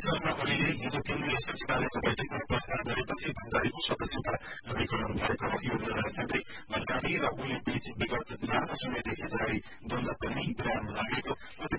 शर्मा ओलीले हिजो केन्द्रीय सचिवालयको बैठकमा प्रस्ताव गरेपछि भण्डारीको सदस्यता नवीकरण भएको हो। यो निर्णयसँगै भण्डारी र ओली बीच विगत लामो समयदेखि जारी द्वन्द्व पनि विराम लागेको